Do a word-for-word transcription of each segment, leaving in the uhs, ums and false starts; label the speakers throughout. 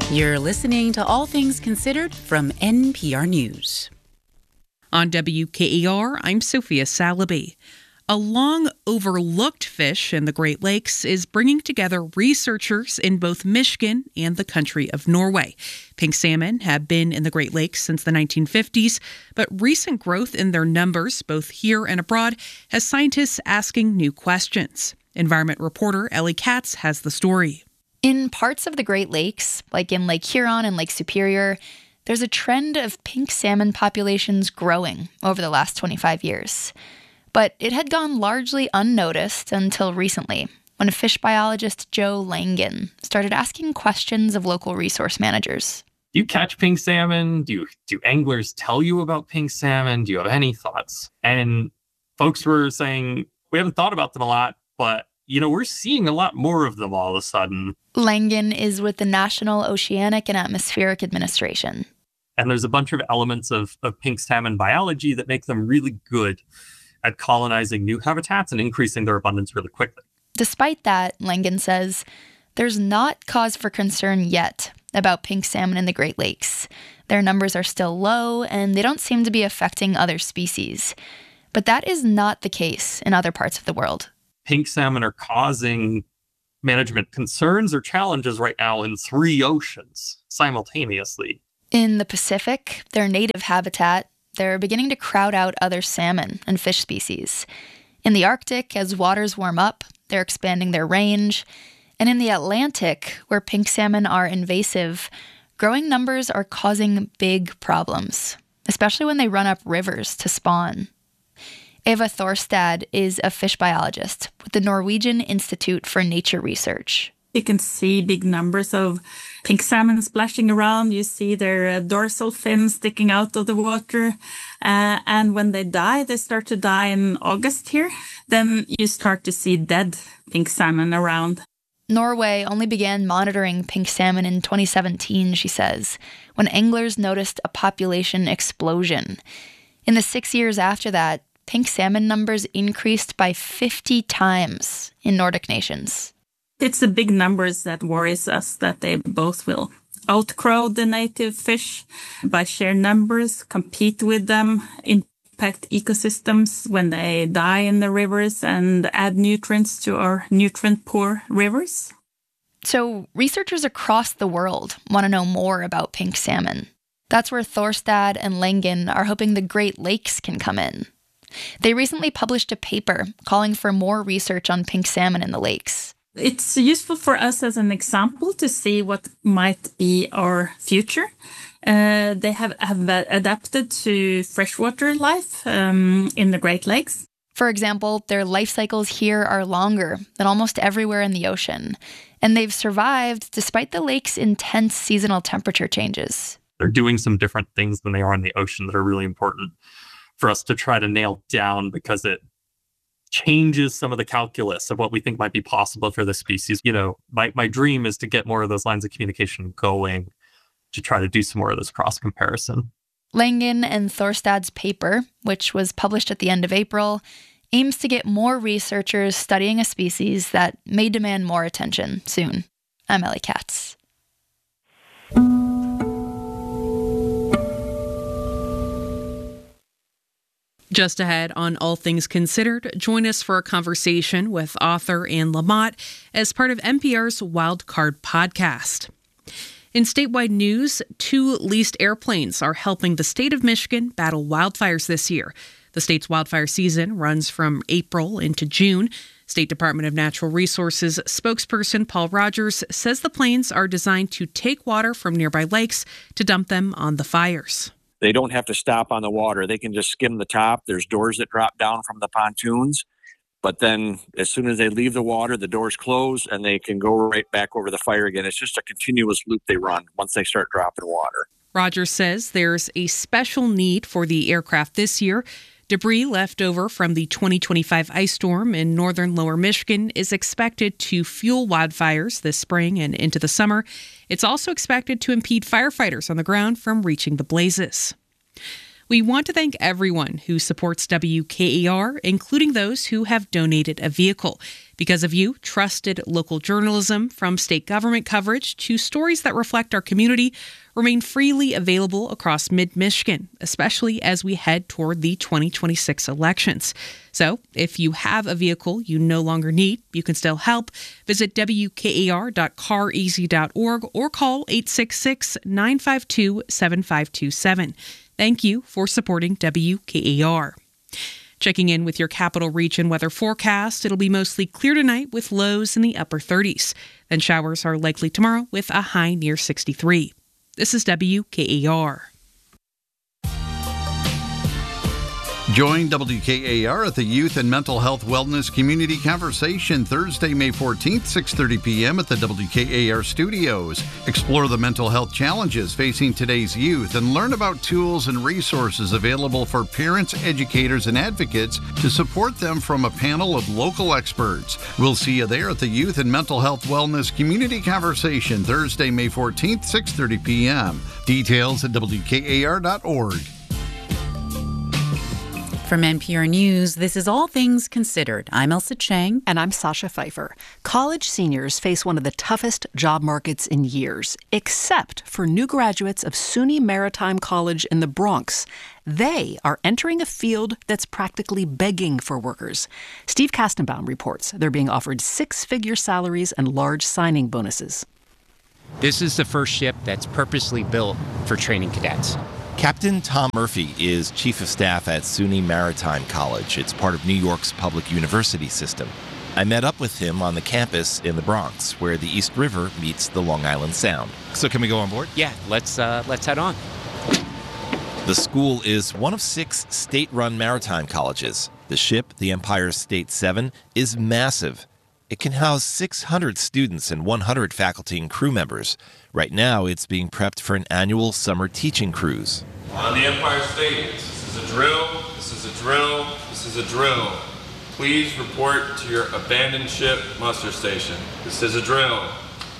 Speaker 1: You're listening to All Things Considered from N P R News.
Speaker 2: On W K E R, I'm Sophia Salaby. A long-overlooked fish in the Great Lakes is bringing together researchers in both Michigan and the country of Norway. Pink salmon have been in the Great Lakes since the nineteen fifties, but recent growth in their numbers, both here and abroad, has scientists asking new questions. Environment reporter Ellie Katz has the story.
Speaker 3: In parts of the Great Lakes, like in Lake Huron and Lake Superior, there's a trend of pink salmon populations growing over the last twenty-five years. But it had gone largely unnoticed until recently, when fish biologist Joe Langen started asking questions of local resource managers.
Speaker 4: Do you catch pink salmon? Do you, do anglers tell you about pink salmon? Do you have any thoughts? And folks were saying, we haven't thought about them a lot, but, you know, we're seeing a lot more of them all of a sudden.
Speaker 3: Langen is with the National Oceanic and Atmospheric Administration.
Speaker 4: And there's a bunch of elements of, of pink salmon biology that make them really good at colonizing new habitats and increasing their abundance really quickly.
Speaker 3: Despite that, Langen says, there's not cause for concern yet about pink salmon in the Great Lakes. Their numbers are still low, and they don't seem to be affecting other species. But that is not the case in other parts of the world.
Speaker 4: Pink salmon are causing management concerns or challenges right now in three oceans simultaneously.
Speaker 3: In the Pacific, their native habitat, they're beginning to crowd out other salmon and fish species. In the Arctic, as waters warm up, they're expanding their range. And in the Atlantic, where pink salmon are invasive, growing numbers are causing big problems, especially when they run up rivers to spawn. Eva Thorstad is a fish biologist with the Norwegian Institute for Nature Research.
Speaker 5: You can see big numbers of pink salmon splashing around. You see their uh, dorsal fins sticking out of the water. Uh, and when they die, they start to die in August here. Then you start to see dead pink salmon around.
Speaker 3: Norway only began monitoring pink salmon in twenty seventeen, she says, when anglers noticed a population explosion. In the six years after that, pink salmon numbers increased by fifty times in Nordic nations.
Speaker 5: It's the big numbers that worries us, that they both will outcrowd the native fish by sheer numbers, compete with them, impact ecosystems when they die in the rivers, and add nutrients to our nutrient-poor rivers.
Speaker 3: So researchers across the world want to know more about pink salmon. That's where Thorstad and Langen are hoping the Great Lakes can come in. They recently published a paper calling for more research on pink salmon in the lakes.
Speaker 5: It's useful for us as an example to see what might be our future. Uh, they have, have adapted to freshwater life um, in the Great Lakes.
Speaker 3: For example, their life cycles here are longer than almost everywhere in the ocean, and they've survived despite the lake's intense seasonal temperature changes.
Speaker 4: They're doing some different things than they are in the ocean that are really important for us to try to nail down, because it changes some of the calculus of what we think might be possible for the species. You know, my, my dream is to get more of those lines of communication going to try to do some more of this cross comparison.
Speaker 3: Langen and Thorstad's paper, which was published at the end of April, aims to get more researchers studying a species that may demand more attention soon. I'm Ellie Katz.
Speaker 2: Just ahead on All Things Considered, join us for a conversation with author Anne Lamott as part of N P R's Wildcard podcast. In statewide news, two leased airplanes are helping the state of Michigan battle wildfires this year. The state's wildfire season runs from April into June. State Department of Natural Resources spokesperson Paul Rogers says the planes are designed to take water from nearby lakes to dump them on the fires.
Speaker 6: They don't have to stop on the water. They can just skim the top. There's doors that drop down from the pontoons. But then as soon as they leave the water, the doors close and they can go right back over the fire again. It's just a continuous loop they run once they start dropping water.
Speaker 2: Rogers says there's a special need for the aircraft this year. Debris left over from the twenty twenty-five ice storm in northern lower Michigan is expected to fuel wildfires this spring and into the summer. It's also expected to impede firefighters on the ground from reaching the blazes. We want to thank everyone who supports W K A R, including those who have donated a vehicle. Because of you, trusted local journalism, from state government coverage to stories that reflect our community, remain freely available across mid-Michigan, especially as we head toward the twenty twenty-six elections. So if you have a vehicle you no longer need, you can still help. Visit W K A R dot car easy dot org or call eight six six, nine five two, seven five two seven. Thank you for supporting W K A R. Checking in with your capital region weather forecast, it'll be mostly clear tonight with lows in the upper thirties. Then showers are likely tomorrow with a high near sixty-three. This is W K A R.
Speaker 7: Join W K A R at the Youth and Mental Health Wellness Community Conversation Thursday, May fourteenth, six thirty p.m. at the W K A R studios. Explore the mental health challenges facing today's youth and learn about tools and resources available for parents, educators, and advocates to support them from a panel of local experts. We'll see you there at the Youth and Mental Health Wellness Community Conversation Thursday, May fourteenth, six thirty p.m. Details at W K A R dot org.
Speaker 1: From N P R News, this is All Things Considered. I'm Elsa Chang.
Speaker 8: And I'm Sasha Pfeiffer. College seniors face one of the toughest job markets in years, except for new graduates of SUNY Maritime College in the Bronx. They are entering a field that's practically begging for workers. Steve Kastenbaum reports they're being offered six-figure salaries and large signing bonuses.
Speaker 9: This is the first ship that's purposely built for training cadets.
Speaker 10: Captain Tom Murphy is Chief of Staff at SUNY Maritime College. It's part of New York's public university system. I met up with him on the campus in the Bronx, where the East River meets the Long Island Sound. So can we go on board?
Speaker 9: Yeah, let's uh, let's head on.
Speaker 10: The school is one of six state-run maritime colleges. The ship, the Empire State seven, is massive. It can house six hundred students and one hundred faculty and crew members. Right now, it's being prepped for an annual summer teaching cruise.
Speaker 11: On the Empire State, this is a drill, this is a drill, this is a drill. Please report to your abandoned ship muster station. This is a drill.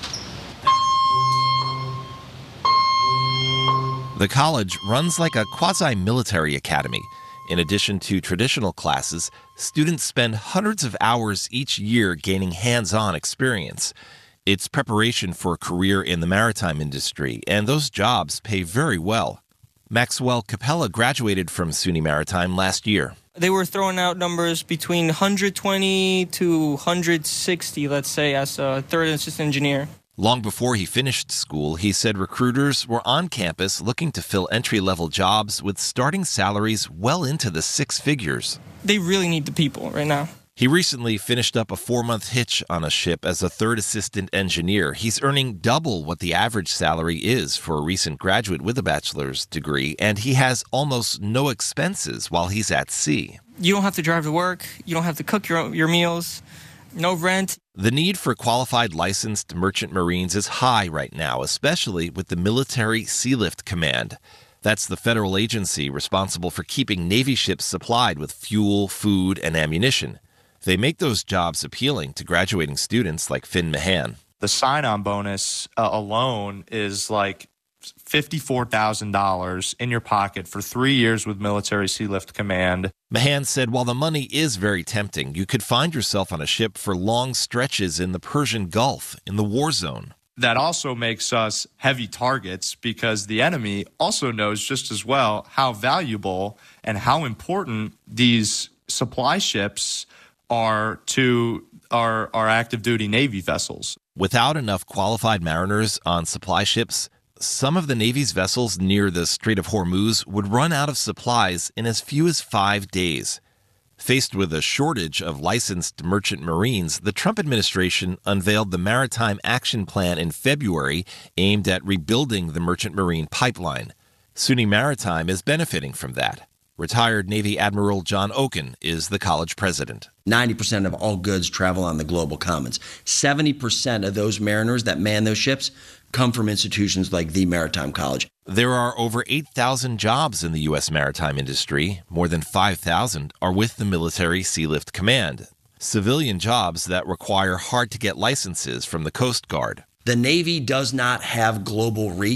Speaker 10: The college runs like a quasi-military academy. In addition to traditional classes, students spend hundreds of hours each year gaining hands-on experience. It's preparation for a career in the maritime industry, and those jobs pay very well. Maxwell Capella graduated from SUNY Maritime last year.
Speaker 12: They were throwing out numbers between one hundred twenty to one hundred sixty, let's say, as a third assistant engineer.
Speaker 10: Long before he finished school, he said recruiters were on campus looking to fill entry-level jobs with starting salaries well into the six figures.
Speaker 12: They really need the people right now.
Speaker 10: He recently finished up a four-month hitch on a ship as a third assistant engineer. He's earning double what the average salary is for a recent graduate with a bachelor's degree, and he has almost no expenses while he's at sea.
Speaker 12: You don't have to drive to work. You don't have to cook your your meals. No rent.
Speaker 10: The need for qualified licensed merchant marines is high right now, especially with the Military Sealift Command. That's the federal agency responsible for keeping Navy ships supplied with fuel, food, and ammunition. They make those jobs appealing to graduating students like Finn Mahan.
Speaker 13: The sign-on bonus uh, alone is like fifty-four thousand dollars in your pocket for three years with Military Sealift Command.
Speaker 10: Mahan said while the money is very tempting, you could find yourself on a ship for long stretches in the Persian Gulf, in the war zone.
Speaker 13: That also makes us heavy targets because the enemy also knows just as well how valuable and how important these supply ships are to our, our active duty Navy vessels.
Speaker 10: Without enough qualified mariners on supply ships, some of the Navy's vessels near the Strait of Hormuz would run out of supplies in as few as five days. Faced with a shortage of licensed merchant marines, the Trump administration unveiled the Maritime Action Plan in February aimed at rebuilding the merchant marine pipeline. SUNY Maritime is benefiting from that. Retired Navy Admiral John Oken is the college president.
Speaker 14: ninety percent of all goods travel on the global commons. seventy percent of those mariners that man those ships come from institutions like the Maritime College.
Speaker 10: There are over eight thousand jobs in the U S maritime industry. More than five thousand are with the Military Sealift Command, civilian jobs that require hard-to-get licenses from the Coast Guard.
Speaker 14: The Navy does not have global reach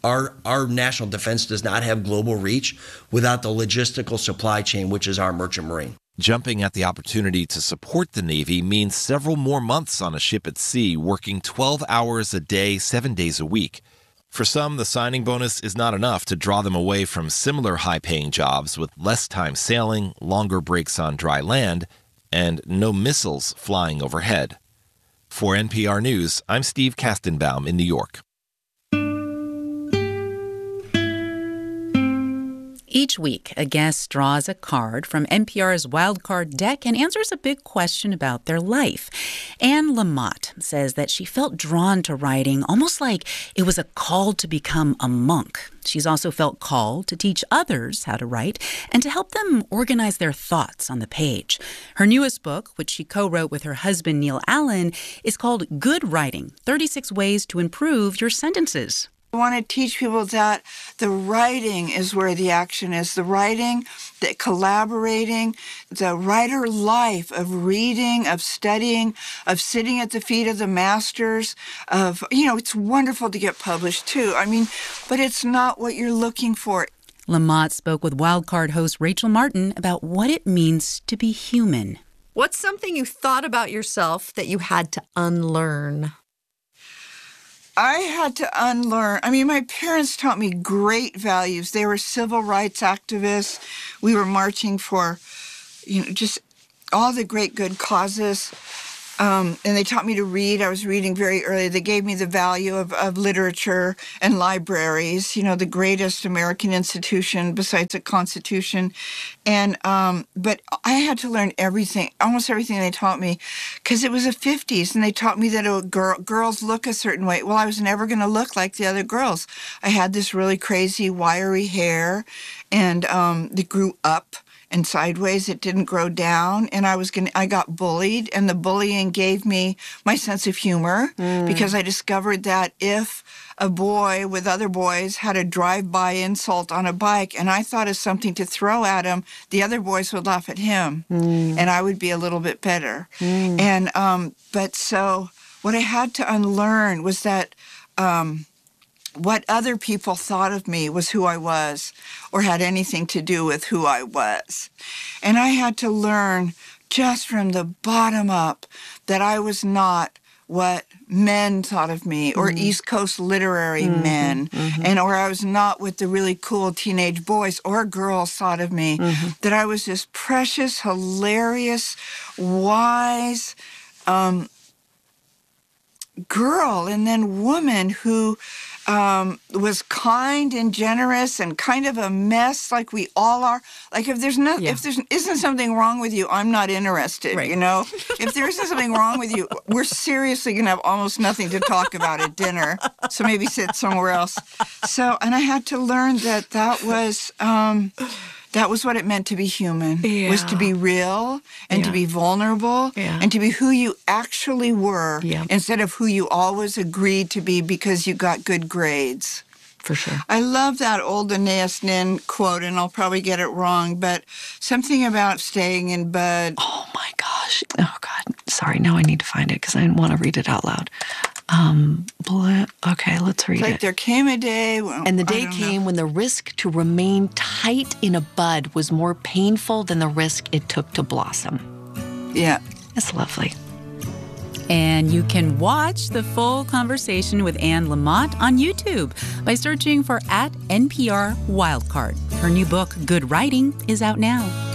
Speaker 14: Our, our national defense does not have global reach without the logistical supply chain, which is our merchant marine.
Speaker 10: Jumping at the opportunity to support the Navy means several more months on a ship at sea, working twelve hours a day, seven days a week. For some, the signing bonus is not enough to draw them away from similar high-paying jobs with less time sailing, longer breaks on dry land, and no missiles flying overhead. For N P R News, I'm Steve Kastenbaum in New York.
Speaker 1: Each week, a guest draws a card from N P R's Wildcard deck and answers a big question about their life. Anne Lamott says that she felt drawn to writing almost like it was a call to become a monk. She's also felt called to teach others how to write and to help them organize their thoughts on the page. Her newest book, which she co-wrote with her husband Neil Allen, is called Good Writing, thirty-six Ways to Improve Your Sentences.
Speaker 15: I want to teach people that the writing is where the action is. The writing, the collaborating, the writer life of reading, of studying, of sitting at the feet of the masters, of, you know, it's wonderful to get published too. I mean, but it's not what you're looking for.
Speaker 1: Lamott spoke with Wildcard host Rachel Martin about what it means to be human.
Speaker 16: What's something you thought about yourself that you had to unlearn?
Speaker 15: I had to unlearn. I mean, my parents taught me great values. They were civil rights activists. We were marching for, you know, just all the great good causes. Um, and they taught me to read. I was reading very early. They gave me the value of, of literature and libraries, you know, the greatest American institution besides the Constitution. And um, but I had to learn everything, almost everything they taught me, because it was the fifties, and they taught me that a girl, girls look a certain way. Well, I was never going to look like the other girls. I had this really crazy, wiry hair, and um, it grew up and sideways. It didn't grow down, and I was going I got bullied, and the bullying gave me my sense of humor mm. because I discovered that if a boy with other boys had a drive-by insult on a bike and I thought of something to throw at him, the other boys would laugh at him mm. and I would be a little bit better. Mm. And um, but so what I had to unlearn was that um, what other people thought of me was who I was or had anything to do with who I was. And I had to learn just from the bottom up that I was not what men thought of me or mm-hmm. East Coast literary mm-hmm. men, mm-hmm. and or I was not what the really cool teenage boys or girls thought of me, mm-hmm. that I was this precious, hilarious, wise um, girl and then woman who um, was kind and generous and kind of a mess like we all are. Like if there's no, yeah. if there isn't something wrong with you, I'm not interested, right. you know? If there isn't something wrong with you, we're seriously going to have almost nothing to talk about at dinner. So maybe sit somewhere else. So, and I had to learn that that was... Um, That was what it meant to be human, yeah. was to be real and yeah. to be vulnerable yeah. and to be who you actually were yeah. instead of who you always agreed to be because you got good grades.
Speaker 16: For sure.
Speaker 15: I love that old Anais Nin quote, and I'll probably get it wrong, but something about staying in bed.
Speaker 16: Oh, my gosh. Oh, God. Sorry, now I need to find it because I want to read it out loud. Um, okay, let's read
Speaker 15: it's like
Speaker 16: it.
Speaker 15: There came a day when,
Speaker 16: and the day came know. when the risk to remain tight in a bud was more painful than the risk it took to blossom.
Speaker 15: Yeah.
Speaker 16: It's lovely.
Speaker 1: And you can watch the full conversation with Anne Lamott on YouTube by searching for at N P R Wildcard. Her new book, Good Writing, is out now.